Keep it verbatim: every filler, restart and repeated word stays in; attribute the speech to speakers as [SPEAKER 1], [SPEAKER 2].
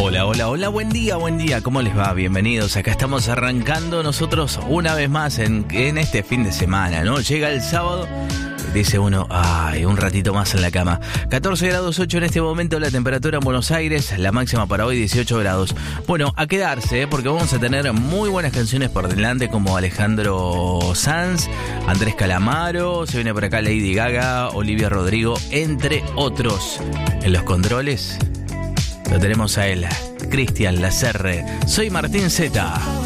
[SPEAKER 1] Hola, hola, hola, buen día, buen día, ¿cómo les va? Bienvenidos, acá estamos arrancando nosotros una vez más en, en este fin de semana, ¿no? Llega el sábado, dice uno, ay, un ratito más en la cama. catorce grados ocho en este momento la temperatura en Buenos Aires, la máxima para hoy dieciocho grados. Bueno, a quedarse, ¿eh? Porque vamos a tener muy buenas canciones por delante como Alejandro Sanz, Andrés Calamaro, se viene por acá Lady Gaga, Olivia Rodrigo, entre otros. En los controles lo tenemos a él, Cristian Lacerre. Soy Martín Zeta.